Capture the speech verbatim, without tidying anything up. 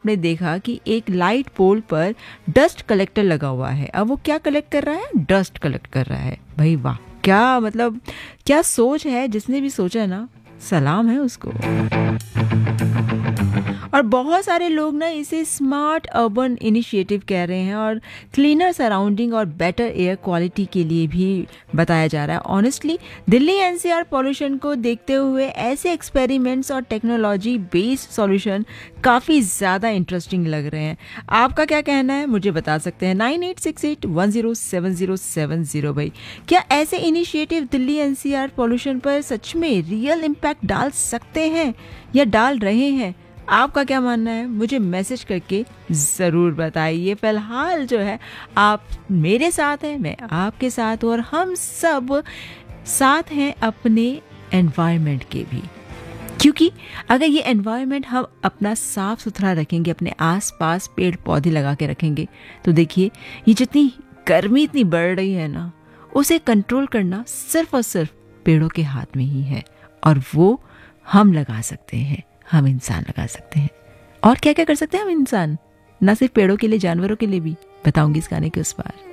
आपने देखा कि एक लाइट पोल पर डस्ट कलेक्टर लगा हुआ है। अब वो क्या कलेक्ट कर रहा है? डस्ट कलेक्ट कर रहा है। भाई वाह, क्या मतलब क्या सोच है, जिसने भी सोचा ना, सलाम है उसको। और बहुत सारे लोग ना इसे स्मार्ट अर्बन इनिशिएटिव कह रहे हैं और क्लीनर सराउंडिंग और बेटर एयर क्वालिटी के लिए भी बताया जा रहा है। ऑनेस्टली दिल्ली एनसीआर पॉल्यूशन को देखते हुए ऐसे एक्सपेरिमेंट्स और टेक्नोलॉजी बेस्ड सॉल्यूशन काफ़ी ज़्यादा इंटरेस्टिंग लग रहे हैं। आपका क्या कहना है मुझे बता सकते हैं nine eight six eight one zero seven zero seven zero. भाई, क्या ऐसे इनिशिएटिव दिल्ली एनसीआर पॉल्यूशन पर सच में रियल इम्पैक्ट डाल सकते हैं या डाल रहे हैं? आपका क्या मानना है मुझे मैसेज करके ज़रूर बताइए। फ़िलहाल जो है आप मेरे साथ हैं, मैं आपके साथ हूँ और हम सब साथ हैं अपने एनवायरनमेंट के भी, क्योंकि अगर ये एनवायरनमेंट हम अपना साफ सुथरा रखेंगे, अपने आसपास पेड़ पौधे लगा के रखेंगे, तो देखिए ये जितनी गर्मी इतनी बढ़ रही है ना, उसे कंट्रोल करना सिर्फ और सिर्फ पेड़ों के हाथ में ही है और वो हम लगा सकते हैं, हम इंसान लगा सकते हैं। और क्या क्या कर सकते हैं हम इंसान, ना सिर्फ पेड़ों के लिए, जानवरों के लिए भी, बताऊंगी इस गाने के उस पार।